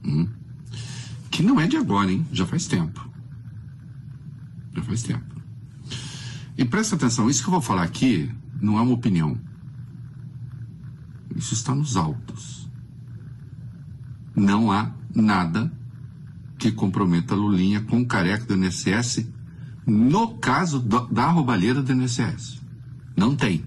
Que não é de agora, hein? Já faz tempo. E presta atenção, isso que eu vou falar aqui não é uma opinião. Isso está nos autos. Não há nada que comprometa a Lulinha com o careca do INSS no caso da roubalheira do INSS. Não tem.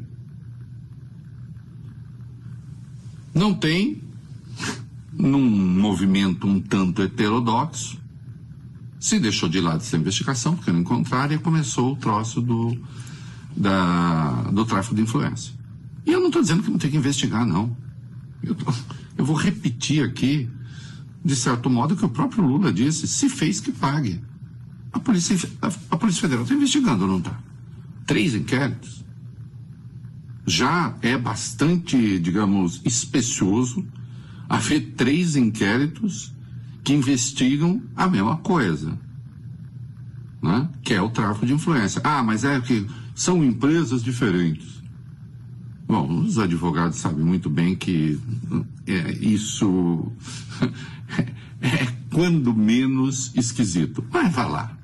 Não tem num movimento um tanto heterodoxo. Se deixou de lado essa investigação, porque não encontraram, e começou o troço do tráfico de influência. E eu não estou dizendo que não tem que investigar, não. Eu vou repetir aqui, de certo modo, o que o próprio Lula disse: se fez, que pague. A Polícia Federal está investigando ou não está? 3 inquéritos. Já é bastante, digamos, especioso haver 3 inquéritos que investigam a mesma coisa, né? Que é o tráfico de influência. Mas é que são empresas diferentes. Bom, os advogados sabem muito bem que isso é quando menos esquisito. Mas vá lá.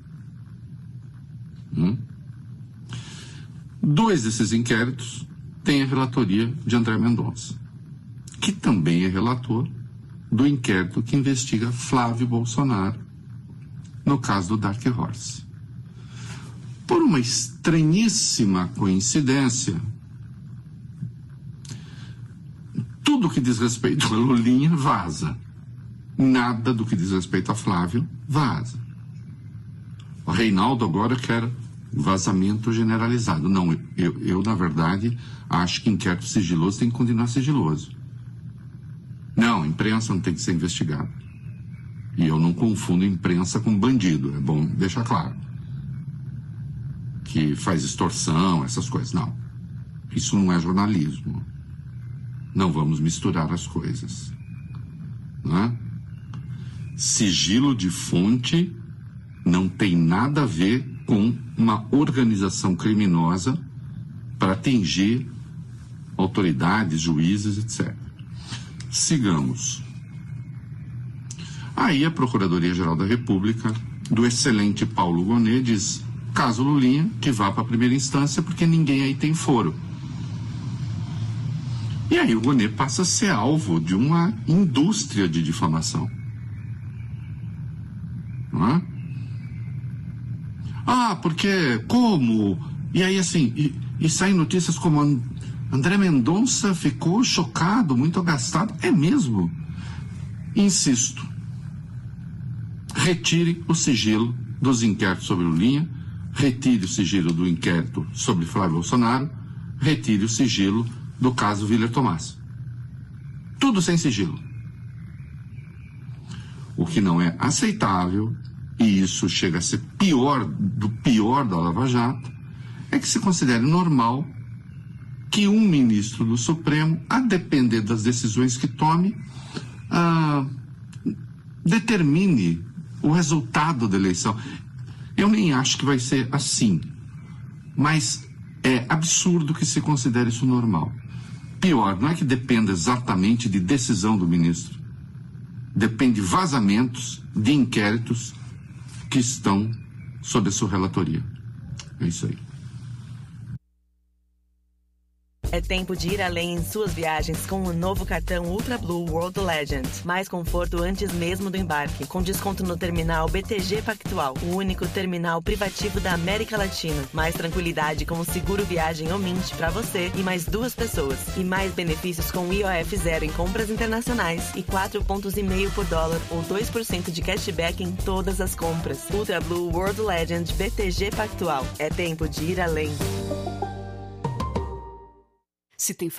2 desses inquéritos têm a relatoria de André Mendonça, que também é relator do inquérito que investiga Flávio Bolsonaro no caso do Dark Horse. Por uma estranhíssima coincidência, tudo que diz respeito a Lulinha vaza. Nada do que diz respeito a Flávio vaza. O Reinaldo agora quer vazamento generalizado. Não, eu na verdade, acho que inquérito sigiloso tem que continuar sigiloso. Não, imprensa não tem que ser investigada. E eu não confundo imprensa com bandido. É bom deixar claro. Que faz extorsão, essas coisas. Não. Isso não é jornalismo. Não vamos misturar as coisas. Não é? Sigilo de fonte não tem nada a ver com uma organização criminosa para atingir autoridades, juízes, etc. Sigamos. Aí a Procuradoria-Geral da República, do excelente Paulo Gonet, diz: caso Lulinha, que vá para a primeira instância, porque ninguém aí tem foro. E aí o Gonet passa a ser alvo de uma indústria de difamação. Não é? Porque como? E aí assim, e saem notícias como André Mendonça ficou chocado, muito agastado. É mesmo? Insisto. Retire o sigilo dos inquéritos sobre Lulinha, retire o sigilo do inquérito sobre Flávio Bolsonaro, retire o sigilo do caso Willer Tomás. Tudo sem sigilo. O que não é aceitável, e isso chega a ser pior da Lava Jato, é que se considere normal que um ministro do Supremo, a depender das decisões que tome, determine o resultado da eleição. Eu nem acho que vai ser assim, mas é absurdo que se considere isso normal. Pior, não é que dependa exatamente de decisão do ministro. Depende de vazamentos de inquéritos que estão sob a sua relatoria. É isso aí. É tempo de ir além em suas viagens com o novo cartão Ultra Blue World Legend. Mais conforto antes mesmo do embarque, com desconto no terminal BTG Pactual, o único terminal privativo da América Latina. Mais tranquilidade com o seguro viagem Omint para você e mais 2 pessoas. E mais benefícios com IOF zero em compras internacionais e 4,5 pontos por dólar ou 2% de cashback em todas as compras. Ultra Blue World Legend BTG Pactual. É tempo de ir além. Se tem